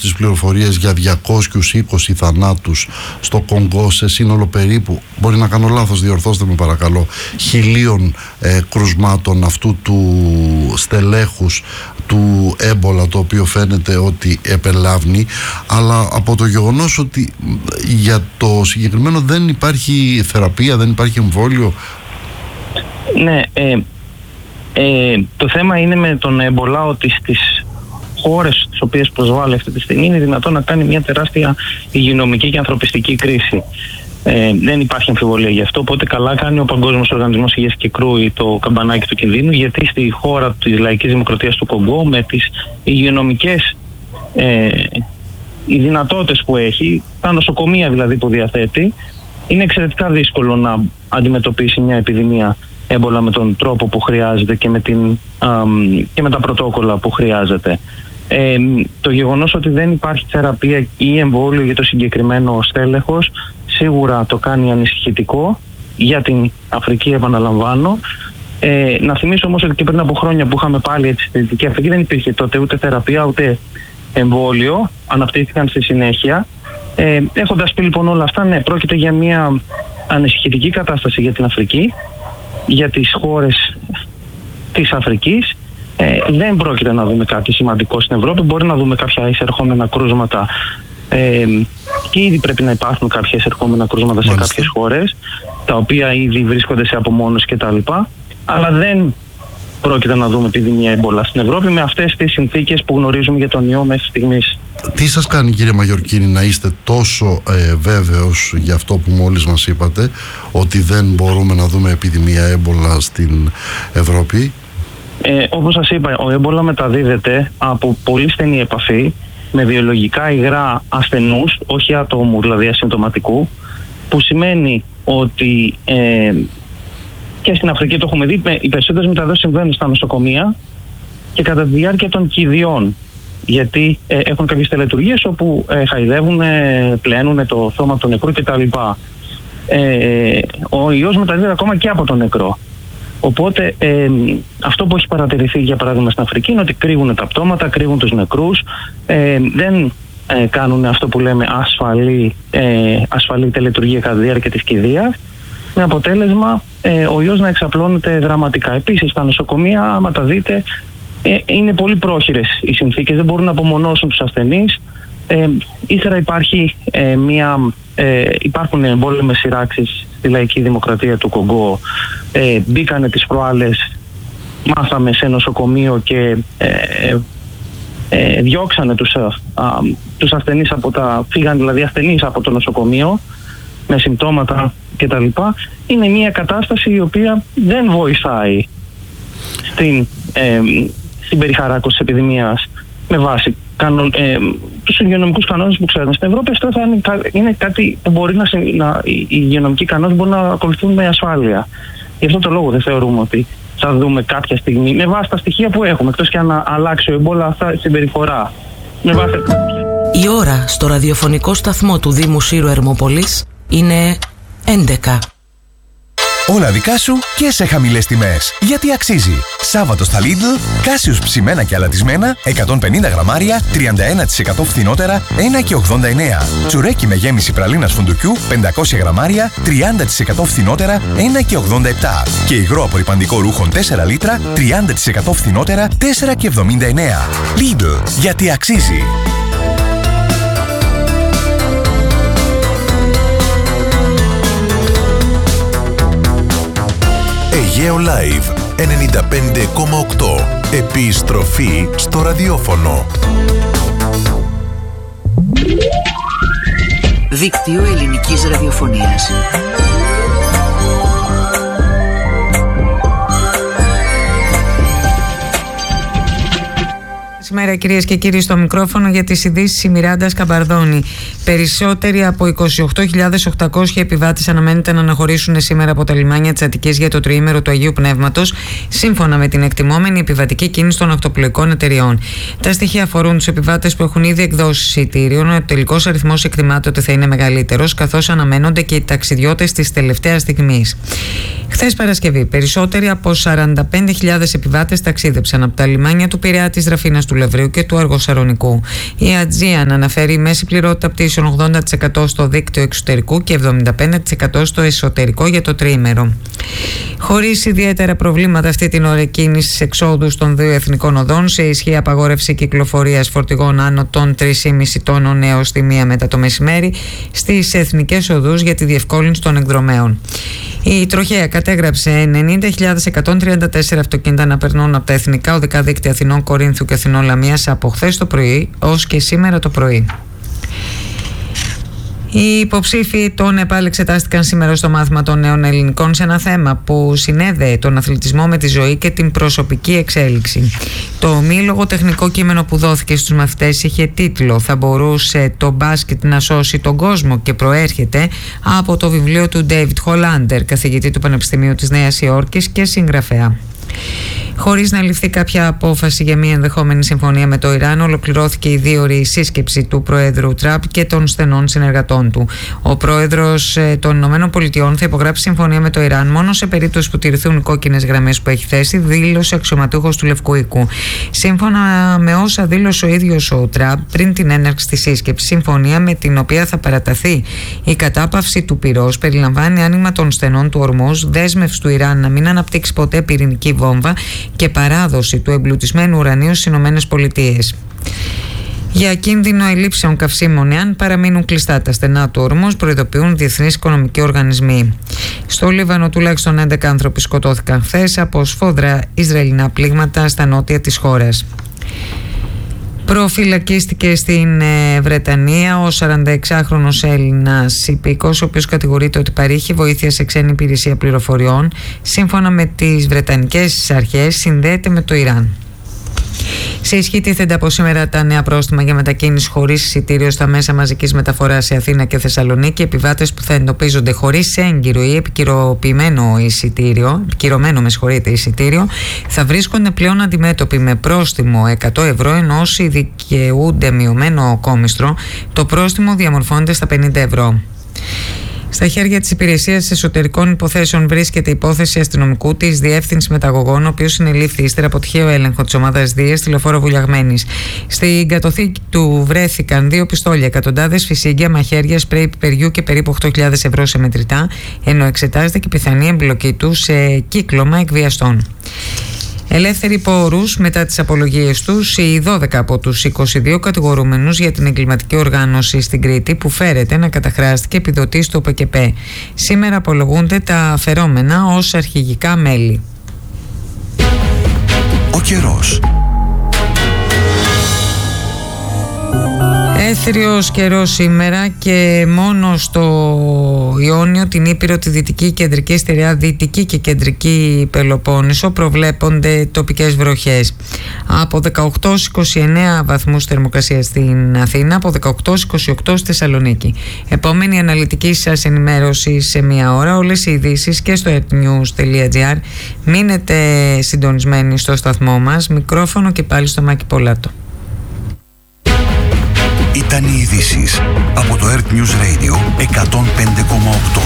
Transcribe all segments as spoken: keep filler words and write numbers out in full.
τις πληροφορίες για διακόσιους είκοσι θανάτους στο Κονγκό, σε σύνολο περίπου, μπορεί να κάνω λάθος, διορθώστε με παρακαλώ, χιλίων ε, κρουσμάτων αυτού του στελέχους του έμπολα, το οποίο φαίνεται ότι επελάβνει, αλλά από το γεγονός ότι για το συγκεκριμένο δεν υπάρχει θεραπεία, δεν υπάρχει εμβόλιο. Ναι, ε, ε, το θέμα είναι με τον έμπολα ότι στις χώρες στις οποίες προσβάλλει αυτή τη στιγμή είναι δυνατόν να κάνει μια τεράστια υγειονομική και ανθρωπιστική κρίση. Ε, δεν υπάρχει αμφιβολία γι' αυτό, οπότε καλά κάνει ο Παγκόσμιος Οργανισμός Υγείας και κρούει το καμπανάκι του κινδύνου, γιατί στη χώρα της Λαϊκής Δημοκρατίας του Κονγκό, με τις υγειονομικές ε, οι δυνατότητες που έχει, τα νοσοκομεία δηλαδή που διαθέτει, είναι εξαιρετικά δύσκολο να αντιμετωπίσει μια επιδημία έμπολα με τον τρόπο που χρειάζεται και με, την, α, και με τα πρωτόκολλα που χρειάζεται. Ε, το γεγονός ότι δεν υπάρχει θεραπεία ή εμβόλιο για το συγκεκριμένο στέλεχος σίγουρα το κάνει ανησυχητικό για την Αφρική, επαναλαμβάνω. Ε, να θυμίσω όμως ότι και πριν από χρόνια που είχαμε πάλι έτσι στη Δυτική Αφρική δεν υπήρχε τότε ούτε θεραπεία ούτε εμβόλιο, αναπτύχθηκαν στη συνέχεια. Ε, έχοντας πει λοιπόν όλα αυτά, ναι, πρόκειται για μια ανησυχητική κατάσταση για την Αφρική, για τις χώρες της Αφρικής. Ε, δεν πρόκειται να δούμε κάτι σημαντικό στην Ευρώπη. Μπορεί να δούμε κάποια εισερχόμενα κρούσματα ε, και ήδη πρέπει να υπάρχουν κάποια εισερχόμενα κρούσματα σε κάποιες χώρες, τα οποία ήδη βρίσκονται σε απομόνωση κτλ. Αλλά δεν πρόκειται να δούμε επιδημία έμπολα στην Ευρώπη με αυτές τις συνθήκες που γνωρίζουμε για τον ιό μέχρι στιγμής. Τι σας κάνει, κύριε Μαγιορκίνη, να είστε τόσο ε, βέβαιος για αυτό που μόλις μας είπατε, ότι δεν μπορούμε να δούμε επιδημία έμπολα στην Ευρώπη? Ε, όπως σας είπα, ο έμπολα μεταδίδεται από πολύ στενή επαφή με βιολογικά υγρά ασθενούς, όχι ατόμου δηλαδή ασυμπτωματικού, που σημαίνει ότι ε, και στην Αφρική το έχουμε δει, οι περισσότερες μεταδόσεις συμβαίνουν στα νοσοκομεία και κατά τη διάρκεια των κηδιών, γιατί ε, έχουν κάποιες τελετουργίες όπου ε, χαϊδεύουν, ε, πλένουν το σώμα του νεκρού κτλ. Ε, ο ιός μεταδίδεται ακόμα και από τον νεκρό. Οπότε ε, αυτό που έχει παρατηρηθεί για παράδειγμα στην Αφρική είναι ότι κρύβουν τα πτώματα, κρύβουν τους νεκρούς, ε, δεν ε, κάνουν αυτό που λέμε ασφαλή, ε, ασφαλή τελετουργία κατά τη διάρκεια της κηδείας, με αποτέλεσμα ε, ο ιός να εξαπλώνεται δραματικά. Επίσης στα νοσοκομεία, άμα τα δείτε, ε, είναι πολύ πρόχειρες οι συνθήκες, δεν μπορούν να απομονώσουν τους ασθενείς. Ε, ύστερα υπάρχει ε, μια, ε, υπάρχουν εμπόλεμες σειράξεις στη Λαϊκή Δημοκρατία του Κονγκό. Ε, μπήκανε τις προάλλες, μάθαμε, σε νοσοκομείο και ε, ε, διώξανε τους, α, α, τους ασθενείς από τα, φύγαν δηλαδή ασθενείς από το νοσοκομείο με συμπτώματα κτλ. Είναι μια κατάσταση η οποία δεν βοηθάει στην, ε, στην περιχαράκωση της επιδημίας με βάση κανον, ε, τους υγειονομικούς κανόνες που ξέρουμε στην Ευρώπη. Αυτό θα είναι, είναι κάτι που μπορεί να, να οι υγειονομικοί κανόνες μπορούν να ακολουθούν με ασφάλεια. Γι' αυτό το λόγο δεν θεωρούμε ότι θα δούμε κάποια στιγμή, με βάση τα στοιχεία που έχουμε, εκτός και αν αλλάξει ο εμπόλα αυτά στην συμπεριφορά. Με βάση... Η ώρα στο ραδιοφωνικό σταθμό του Δήμου Σύρου Ερμόπολης είναι έντεκα. Όλα δικά σου και σε χαμηλές τιμές. Γιατί αξίζει. Σάββατο στα Lidl, κάσιους ψημένα και αλατισμένα, εκατόν πενήντα γραμμάρια, τριάντα ένα τοις εκατό φθηνότερα, ένα και ογδόντα εννέα. Τσουρέκι με γέμιση πραλίνας φουντουκιού, πεντακόσια γραμμάρια, τριάντα τοις εκατό φθηνότερα, ένα και ογδόντα επτά. Και υγρό απορρυπαντικό ρούχων τέσσερα λίτρα, τριάντα τοις εκατό φθηνότερα, τέσσερα και εβδομήντα εννέα. Lidl, γιατί αξίζει. Αιγαίο Live ενενήντα πέντε κόμμα οκτώ. Επιστροφή στο ραδιόφωνο. Δίκτυο ελληνικής ραδιοφωνίας. Σήμερα, κυρίες και κύριοι, στο μικρόφωνο για τις ειδήσεις η Μιράντα Σκαμπαρδόνη. Περισσότεροι από είκοσι οκτώ χιλιάδες οκτακόσιοι επιβάτες αναμένεται να αναχωρήσουν σήμερα από τα λιμάνια της Αττικής για το τριήμερο του Αγίου Πνεύματος, σύμφωνα με την εκτιμόμενη επιβατική κίνηση των ακτοπλοϊκών εταιριών. Τα στοιχεία αφορούν τους επιβάτες που έχουν ήδη εκδώσει εισιτήριων. Ο τελικός αριθμός εκτιμάται ότι θα είναι μεγαλύτερος, καθώς αναμένονται και οι ταξιδιώτες της τελευταίας στιγμής. Χθες Παρασκευή, περισσότεροι από σαράντα πέντε χιλιάδες επιβάτες ταξίδεψαν από τα λιμάνια του Πειραιά, της Ραφίνας, του Ευρείου και του Αργοσαρονικού. Η Aegean αναφέρει μέση πληρότητα πτήσεων ογδόντα τοις εκατό στο δίκτυο εξωτερικού και εβδομήντα πέντε τοις εκατό στο εσωτερικό για το τριήμερο. Χωρίς ιδιαίτερα προβλήματα αυτή την ώρα κίνηση εξόδου των δύο εθνικών οδών, σε ισχύ απαγόρευση κυκλοφορίας φορτηγών άνω των τρία κόμμα πέντε τόνων έως τη μία μετά το μεσημέρι στις εθνικές οδούς για τη διευκόλυνση των εκδρομέων. Η τροχέα κατέγραψε ενενήντα χιλιάδες εκατόν τριάντα τέσσερα αυτοκίνητα να περνούν από τα εθνικά οδικά δίκτυα Αθηνών Κορίνθου και Αθηνών Λαμίας από χθες το πρωί ως και σήμερα το πρωί. Οι υποψήφοι των ΕΠΑΛ εξετάστηκαν σήμερα στο μάθημα των νέων ελληνικών σε ένα θέμα που συνέδεε τον αθλητισμό με τη ζωή και την προσωπική εξέλιξη. Το ομίλογο τεχνικό κείμενο που δόθηκε στους μαθητές είχε τίτλο «Θα μπορούσε το μπάσκετ να σώσει τον κόσμο» και προέρχεται από το βιβλίο του David Hollander, καθηγητή του Πανεπιστημίου της Νέας Υόρκης και συγγραφέα. Χωρίς να ληφθεί κάποια απόφαση για μια ενδεχόμενη συμφωνία με το Ιράν, ολοκληρώθηκε η δίωρη σύσκεψη του Προέδρου Τραμπ και των στενών συνεργατών του. Ο Πρόεδρος των Ηνωμένων Πολιτειών θα υπογράψει συμφωνία με το Ιράν μόνο σε περίπτωση που τηρηθούν οι κόκκινες γραμμές που έχει θέσει, δήλωσε αξιωματούχος του Λευκού Οίκου. Σύμφωνα με όσα δήλωσε ο ίδιος ο Τραμπ πριν την έναρξη της σύσκεψης, συμφωνία με την οποία θα παραταθεί η κατάπαυση του πυρός περιλαμβάνει άνοιγμα των στενών του ορμούς, δέσμευση του Ιράν να μην αναπτύξει ποτέ πυρηνική βόμβα και παράδοση του εμπλουτισμένου ουρανίου στις Ηνωμένες Πολιτείες. Για κίνδυνο ελλείψεων καυσίμων, εάν παραμείνουν κλειστά τα στενά του ορμούς, προειδοποιούν διεθνείς οικονομικοί οργανισμοί. Στο Λίβανο, τουλάχιστον έντεκα άνθρωποι σκοτώθηκαν χθες από σφόδρα Ισραηλινά πλήγματα στα νότια της χώρας. Προφυλακίστηκε στην Βρετανία ο σαρανταεξάχρονος Έλληνας υπηκός, ο οποίος κατηγορείται ότι παρήχε βοήθεια σε ξένη υπηρεσία πληροφοριών. Σύμφωνα με τις βρετανικές αρχές, συνδέεται με το Ιράν. Σε ισχύ τίθενται από σήμερα τα νέα πρόστιμα για μετακίνηση χωρίς εισιτήριο στα μέσα μαζικής μεταφοράς σε Αθήνα και Θεσσαλονίκη. Επιβάτες που θα εντοπίζονται χωρίς έγκυρο ή επικυρωμένο εισιτήριο, επικυρωμένο με συγχωρείτε εισιτήριο, θα βρίσκονται πλέον αντιμέτωποι με πρόστιμο εκατό ευρώ, ενώ όσοι δικαιούνται μειωμένο κόμιστρο, το πρόστιμο διαμορφώνεται στα πενήντα ευρώ. Στα χέρια της Υπηρεσίας Εσωτερικών Υποθέσεων βρίσκεται η υπόθεση αστυνομικού της Διεύθυνσης Μεταγωγών, ο οποίος συνελήφθη ύστερα από τυχαίο έλεγχο της ομάδας Δία στη λεωφόρο Βουλιαγμένης. Στην κατοθήκη του βρέθηκαν δύο πιστόλια, εκατοντάδες φυσίγγια, μαχαίρια, σπρέι πιπεριού και περίπου οκτώ χιλιάδες ευρώ σε μετρητά, ενώ εξετάζεται και η πιθανή εμπλοκή του σε κύκλωμα εκβιαστών. Ελεύθεροι υπό όρους μετά τις απολογίες τους οι δώδεκα από τους είκοσι δύο κατηγορούμενους για την εγκληματική οργάνωση στην Κρήτη που φέρεται να καταχράστηκε επιδοτή στο ΟΠΕΚΕΠ. Σήμερα απολογούνται τα αφαιρόμενα ως αρχηγικά μέλη. Ο καιρός. Έθριος καιρός σήμερα και μόνο στο Ιόνιο, την Ήπειρο, τη Δυτική, Κεντρική Στερεά, Δυτική και Κεντρική Πελοπόννησο προβλέπονται τοπικές βροχές. Από δεκαοκτώ έως είκοσι εννέα βαθμούς θερμοκρασία στην Αθήνα, από δεκαοκτώ έως είκοσι οκτώ στη Θεσσαλονίκη. Επόμενη αναλυτική σας ενημέρωση σε μία ώρα. Όλες οι ειδήσεις και στο earthnews τελεία gr. Μείνετε συντονισμένοι στο σταθμό μας. Μικρόφωνο και πάλι στο Μάκη Πολάτο. Ήταν οι ειδήσεις από το Earth News Radio εκατόν πέντε κόμμα οκτώ.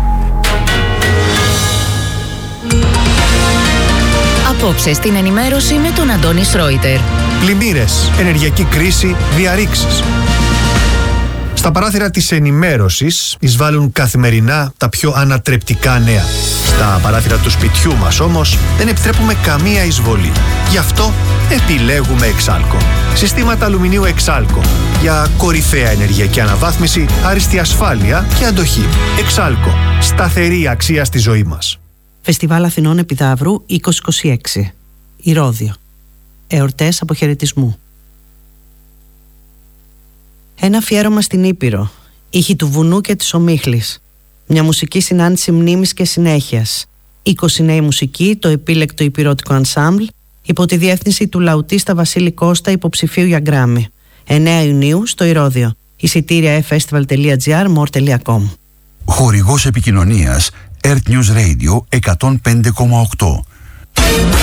Απόψε στην ενημέρωση με τον Αντώνη Σρόιτερ. Πλημμύρες, ενεργειακή κρίση, διαρρήξεις. Στα παράθυρα της ενημέρωσης εισβάλλουν καθημερινά τα πιο ανατρεπτικά νέα. Στα παράθυρα του σπιτιού μας όμως δεν επιτρέπουμε καμία εισβολή. Γι' αυτό επιλέγουμε Εξάλκο. Συστήματα αλουμινίου Εξάλκο για κορυφαία ενεργειακή αναβάθμιση, άριστη ασφάλεια και αντοχή. Εξάλκο. Σταθερή αξία στη ζωή μας. Φεστιβάλ Αθηνών Επιδαύρου είκοσι είκοσι έξι. Ηρώδιο. Εορτές αποχαιρετισμού. Ένα αφιέρωμα στην Ήπειρο. Ήχοι του βουνού και της ομίχλης. Μια μουσική συνάντηση μνήμης και συνέχειας. είκοσι νέοι μουσικοί, το επίλεκτο υπηρώτικο ενσάμπλ, υπό τη διεύθυνση του λαουτίστα Βασίλη Κώστα, υποψηφίου για Γκράμι. εννέα Ιουνίου στο Ηρώδιο. Εισιτήρια εφ φεστιβάλ τελεία gr, μορ τελεία κομ. Χορηγός επικοινωνίας Earth News Radio εκατόν πέντε κόμμα οκτώ.